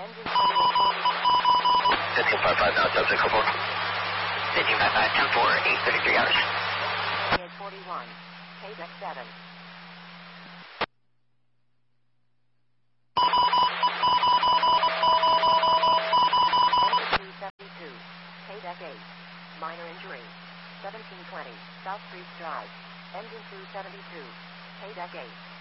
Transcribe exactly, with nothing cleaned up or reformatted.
Engine forty-one. fifteen five five now, Delta Couple. fifteen five five, ten four, eight thirty-three hours. forty-one. K deck seven. Engine two seventy-two. K deck eight. Minor injury. seventeen twenty. South Street Drive. Engine two seventy-two. K deck eight.